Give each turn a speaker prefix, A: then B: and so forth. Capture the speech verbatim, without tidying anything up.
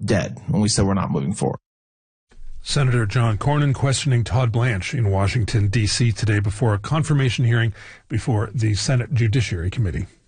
A: dead when we said we're not moving forward.
B: Senator John Cornyn questioning Todd Blanche in Washington, D C today before a confirmation hearing before the Senate Judiciary Committee.